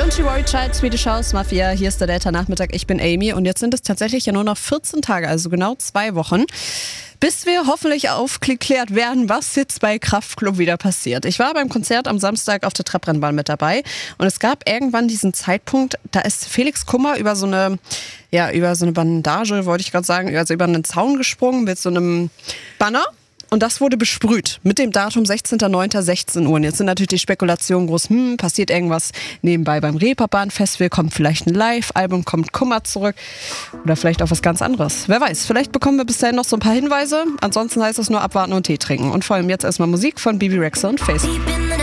Don't You Worry Child, Swedish House Mafia. Hier ist der Delta-Nachmittag. Ich bin Amy und jetzt sind es tatsächlich ja nur noch 14 Tage, also genau 2 Wochen, bis wir hoffentlich aufgeklärt werden, was jetzt bei Kraftklub wieder passiert. Ich war beim Konzert am Samstag auf der Trabrennbahn mit dabei und es gab irgendwann diesen Zeitpunkt, da ist Felix Kummer über so eine Bandage, wollte ich gerade sagen, also über einen Zaun gesprungen mit so einem Banner. Und das wurde besprüht mit dem Datum 16.09.16 Uhr. Und jetzt sind natürlich die Spekulationen groß, passiert irgendwas nebenbei beim Reeperbahn-Festival, kommt vielleicht ein Live-Album, kommt Kummer zurück oder vielleicht auch was ganz anderes. Wer weiß, vielleicht bekommen wir bis dahin noch so ein paar Hinweise. Ansonsten heißt es nur abwarten und Tee trinken. Und vor allem jetzt erstmal Musik von Bibi Rexha und Face.